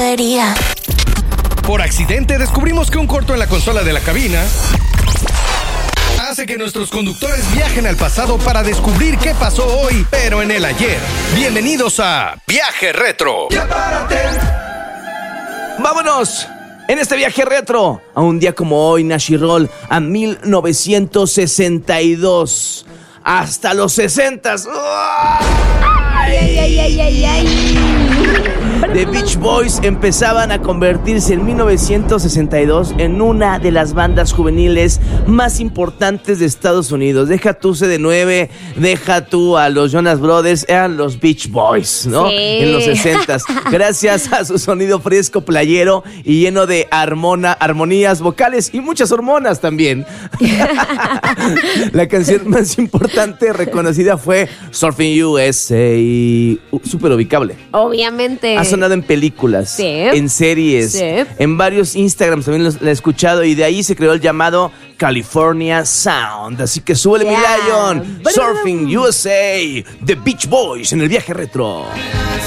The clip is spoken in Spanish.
debería. Por accidente descubrimos que un corto en la consola de la cabina hace que nuestros conductores viajen al pasado para descubrir qué pasó hoy, pero en el ayer. Bienvenidos a Viaje Retro. ¡Vámonos! En este viaje retro, a un día como hoy, Nashiroll, a 1962. Hasta los 60s. The Beach Boys empezaban a convertirse en 1962 en una de las bandas juveniles más importantes de Estados Unidos. Deja tú CD9, deja tú a los Jonas Brothers, eran los Beach Boys, ¿no? Sí. En los 60s. Gracias a su sonido fresco, playero y lleno de armonías vocales y muchas hormonas también. La canción más importante reconocida fue Surfing USA, súper ubicable. Obviamente. Ha sonado en películas, Sí. en series, Sí. en varios Instagrams también la he escuchado y de ahí se creó el llamado California Sound. Así que súbele mi Yeah. Lion, Surfing USA, The Beach Boys en el viaje retro.